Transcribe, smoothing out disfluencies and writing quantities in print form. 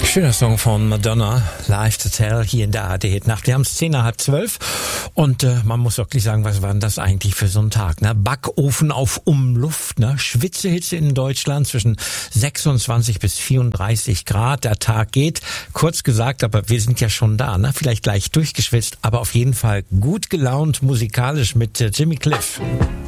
Schöner Song von Madonna, Live to Tell, hier in der ARD-Hit-Nacht. Wir haben es 10:30 und man muss wirklich sagen, was war denn das eigentlich für so ein Tag? Ne? Backofen auf Umluft, ne? Schwitzehitze in Deutschland zwischen 26 bis 34 Grad. Der Tag geht, kurz gesagt, aber wir sind ja schon da, ne? Vielleicht gleich durchgeschwitzt, aber auf jeden Fall gut gelaunt musikalisch mit Jimmy Cliff.